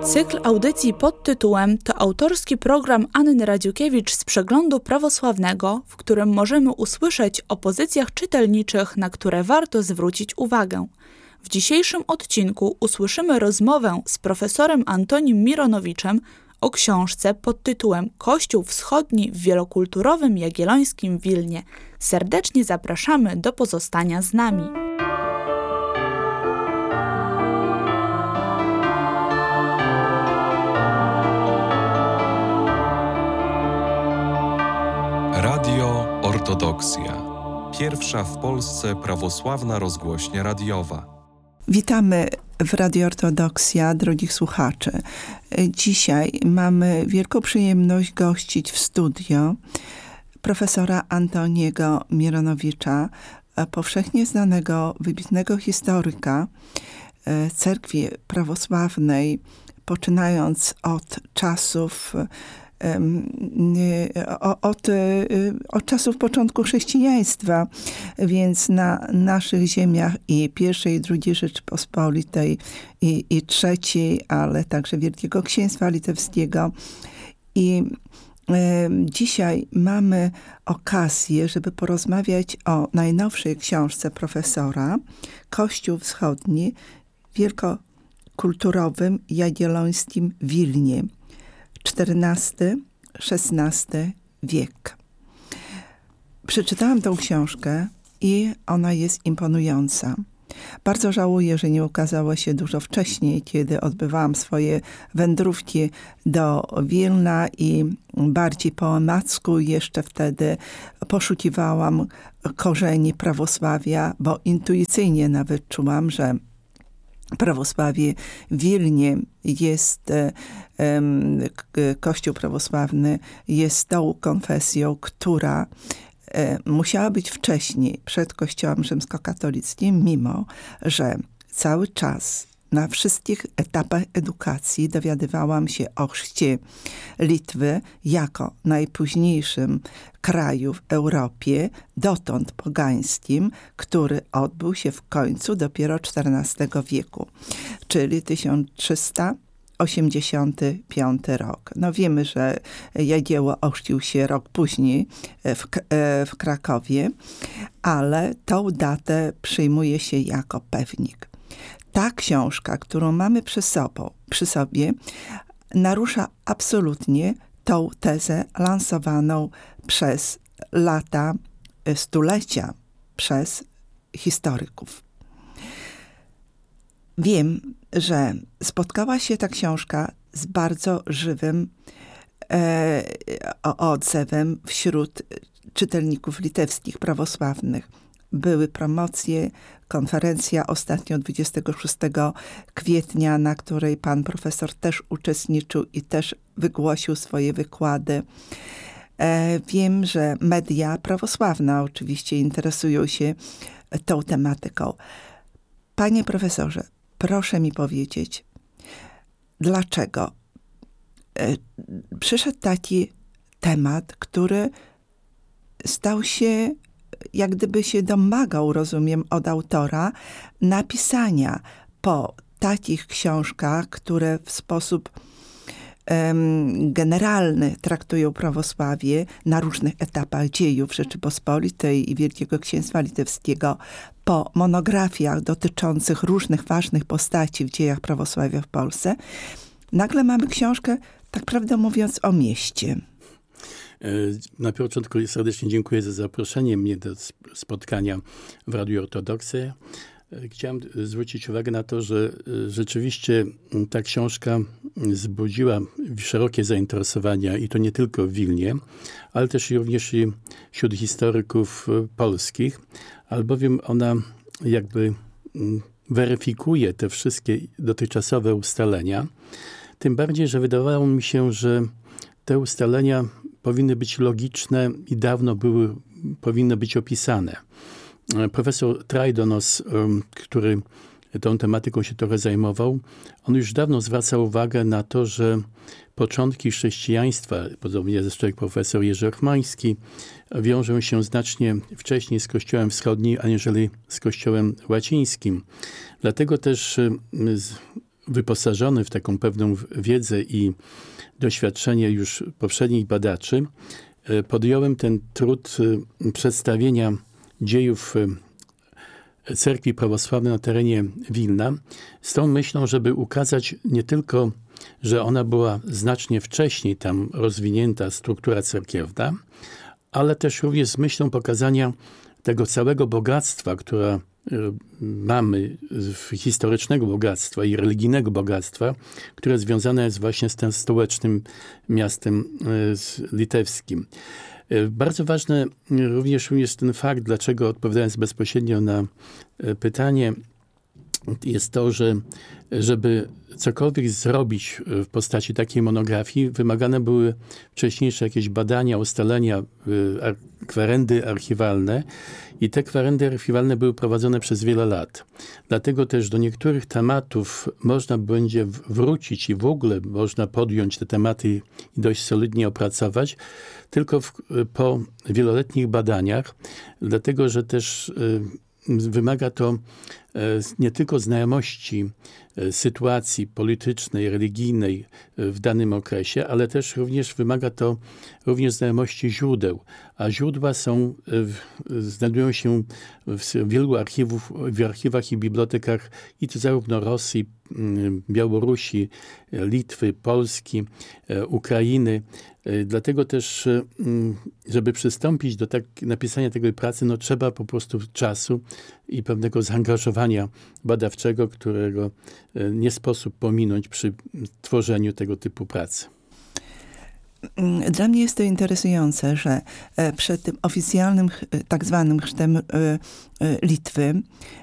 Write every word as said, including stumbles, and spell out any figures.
Cykl audycji pod tytułem to autorski program Anny Radziukiewicz z Przeglądu Prawosławnego, w którym możemy usłyszeć o pozycjach czytelniczych, na które warto zwrócić uwagę. W dzisiejszym odcinku usłyszymy rozmowę z profesorem Antonim Mironowiczem o książce pod tytułem Kościół Wschodni w wielokulturowym jagiellońskim Wilnie. Serdecznie zapraszamy do pozostania z nami. Radio Ortodoksja. Pierwsza w Polsce prawosławna rozgłośnia radiowa. Witamy w Radio Ortodoksja, drogich słuchaczy. Dzisiaj mamy wielką przyjemność gościć w studio profesora Antoniego Mironowicza, powszechnie znanego, wybitnego historyka cerkwi prawosławnej, poczynając od czasów Od, od czasów początku chrześcijaństwa, więc na naszych ziemiach i pierwszej, i drugiej Rzeczypospolitej, i, i trzeciej, ale także Wielkiego Księstwa Litewskiego. I e, dzisiaj mamy okazję, żeby porozmawiać o najnowszej książce profesora Kościół Wschodni w wielkokulturowym jagiellońskim Wilnie. czternasty szesnasty wiek. Przeczytałam tą książkę i ona jest imponująca. Bardzo żałuję, że nie ukazała się dużo wcześniej, kiedy odbywałam swoje wędrówki do Wilna i bardziej po omacku jeszcze wtedy poszukiwałam korzeni prawosławia, bo intuicyjnie nawet czułam, że prawosławie w Wilnie jest, um, Kościół prawosławny jest tą konfesją, która um, musiała być wcześniej przed Kościołem rzymskokatolickim, mimo że cały czas na wszystkich etapach edukacji dowiadywałam się o chrzcie Litwy jako najpóźniejszym kraju w Europie, dotąd pogańskim, który odbył się w końcu dopiero czternastego wieku, czyli tysiąc trzysta osiemdziesiąty piąty rok. No wiemy, że Jagiełło ochrzcił się rok później w, w Krakowie, ale tą datę przyjmuje się jako pewnik. Ta książka, którą mamy przy, sobą, przy sobie, narusza absolutnie tą tezę lansowaną przez lata, stulecia przez historyków. Wiem, że spotkała się ta książka z bardzo żywym e, odzewem wśród czytelników litewskich prawosławnych. Były promocje, konferencja ostatnio dwudziestego szóstego kwietnia, na której pan profesor też uczestniczył i też wygłosił swoje wykłady. E, wiem, że media prawosławne oczywiście interesują się tą tematyką. Panie profesorze, proszę mi powiedzieć, dlaczego e, przyszedł taki temat, który stał się, jak gdyby się domagał, rozumiem, od autora napisania po takich książkach, które w sposób um, generalny traktują prawosławie na różnych etapach dziejów Rzeczypospolitej i Wielkiego Księstwa Litewskiego, po monografiach dotyczących różnych ważnych postaci w dziejach prawosławia w Polsce. Nagle mamy książkę, tak prawdę mówiąc, o mieście. Na początku serdecznie dziękuję za zaproszenie mnie do spotkania w Radiu Ortodoksja. Chciałem zwrócić uwagę na to, że rzeczywiście ta książka wzbudziła szerokie zainteresowania i to nie tylko w Wilnie, ale też i również i wśród historyków polskich, albowiem ona jakby weryfikuje te wszystkie dotychczasowe ustalenia. Tym bardziej, że wydawało mi się, że te ustalenia powinny być logiczne i dawno były, powinny być opisane. Profesor Traidonos, który tą tematyką się trochę zajmował, on już dawno zwraca uwagę na to, że początki chrześcijaństwa, podobnie zresztą jak profesor Jerzy Ochmański, wiążą się znacznie wcześniej z Kościołem Wschodnim, aniżeli z Kościołem Łacińskim. Dlatego też wyposażony w taką pewną wiedzę i doświadczenie już poprzednich badaczy, podjąłem ten trud przedstawienia dziejów cerkwi prawosławnej na terenie Wilna z tą myślą, żeby ukazać nie tylko, że ona była znacznie wcześniej tam rozwinięta struktura cerkiewna, ale też również z myślą pokazania tego całego bogactwa, które mamy, historycznego bogactwa i religijnego bogactwa, które związane jest właśnie z tym stołecznym miastem litewskim. Bardzo ważny również jest ten fakt, dlaczego odpowiadając bezpośrednio na pytanie, jest to, że żeby cokolwiek zrobić w postaci takiej monografii, wymagane były wcześniejsze jakieś badania, ustalenia, kwerendy archiwalne i te kwerendy archiwalne były prowadzone przez wiele lat. Dlatego też do niektórych tematów można będzie wrócić i w ogóle można podjąć te tematy i dość solidnie opracować, tylko w, po wieloletnich badaniach, dlatego że też wymaga to nie tylko znajomości sytuacji politycznej, religijnej w danym okresie, ale też również wymaga to również znajomości źródeł. A źródła są, znajdują się w wielu archiwów, w archiwach i bibliotekach i to zarówno Rosji, Białorusi, Litwy, Polski, Ukrainy. Dlatego też, żeby przystąpić do tak, napisania tej pracy, no trzeba po prostu czasu i pewnego zaangażowania badawczego, którego nie sposób pominąć przy tworzeniu tego typu pracy. Dla mnie jest to interesujące, że przed tym oficjalnym tak zwanym chrztem Litwy